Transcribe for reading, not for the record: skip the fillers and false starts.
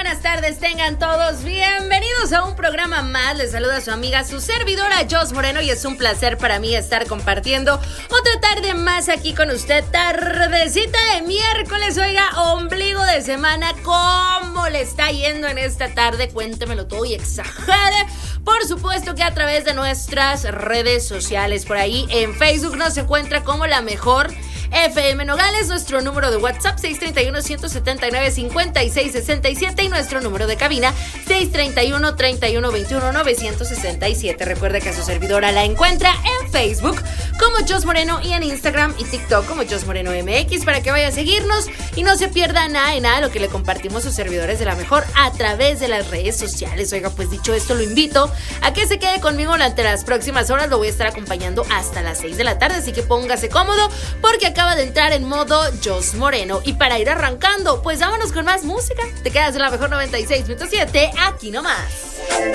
buenas tardes tengan todos. Bienvenidos a un programa más. Les saluda su amiga, su servidora, Jos Moreno, y es un placer para mí estar compartiendo otra tarde más aquí con usted. Tardecita de miércoles, oiga, ombligo de semana. ¿Cómo le está yendo en esta tarde? Cuéntemelo todo y exagere. Por supuesto que a través de nuestras redes sociales, por ahí en Facebook nos encuentra como La Mejor FM Nogales, nuestro número de WhatsApp 631-179-5667 y nuestro número de cabina 631-3121-967. Recuerde que a su servidora la encuentra en Facebook como Jos Moreno y en Instagram y TikTok como Jos Moreno MX para que vaya a seguirnos y no se pierda nada de lo que le compartimos sus servidores de La Mejor a través de las redes sociales. Oiga, pues dicho esto, lo invito a que se quede conmigo durante las próximas horas. Lo voy a estar acompañando hasta las 6 de la tarde, así que póngase cómodo porque acaba de entrar en modo Jos Moreno. Y para ir arrancando, pues vámonos con más música. Te quedas en La Mejor 96.7, aquí nomás.